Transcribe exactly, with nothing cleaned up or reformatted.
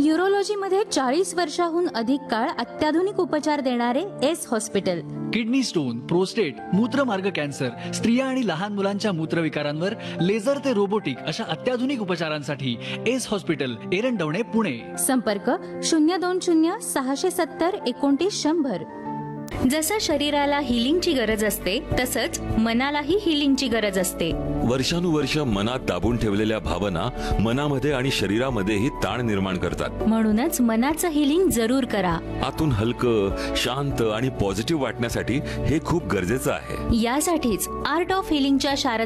Neurology मध्ये चाळीस वर्षाहून अधिक काळ अत्याधुनिक उपचार देणारे S hospital. Kidney stone, prostate, मूत्रमार्ग cancer, स्त्रिया आणि लहान मुलांच्या मूत्रविकारांवर लेझर ते रोबोटिक अशा अत्याधुनिक उपचारांसाठी एस हॉस्पिटल, एरंडवणे, पुणे. संपर्क शून्य दोन शून्य सहाशे सत्तर एकोणतीस शंभर. जसं शरीराला हिलिंगची गरज असते तसंच मनालाही हिलिंगची गरज असते. वर्षानुवर्ष मनात दाबून ठेवलेल्या भावना मनामध्ये आणि शरीरामध्येही ताण निर्माण करतात. म्हणूनच मनाचं हिलिंग जरूर करा. आतून हलकं, शांत आणि पॉझिटिव्ह वाटण्यासाठी हे खूप गरजेचं आहे. यासाठीच आर्ट ऑफ हिलिंगच्या शारदा